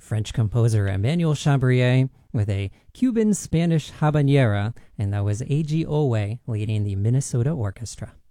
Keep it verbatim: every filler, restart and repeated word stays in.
French composer Emmanuel Chambrier with a Cuban-Spanish habanera, and that was A G Owe leading the Minnesota Orchestra.